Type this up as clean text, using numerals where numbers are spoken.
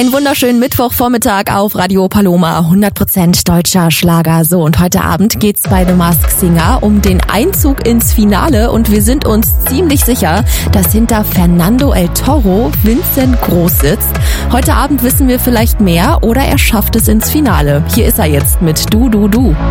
Einen wunderschönen Mittwochvormittag auf Radio Paloma, 100% deutscher Schlager. So, und heute Abend geht's bei The Masked Singer um den Einzug ins Finale und wir sind uns ziemlich sicher, dass hinter Fernando El Toro Vincent Groß sitzt. Heute Abend wissen wir vielleicht mehr oder er schafft es ins Finale. Hier ist er jetzt mit Du, Du, Du.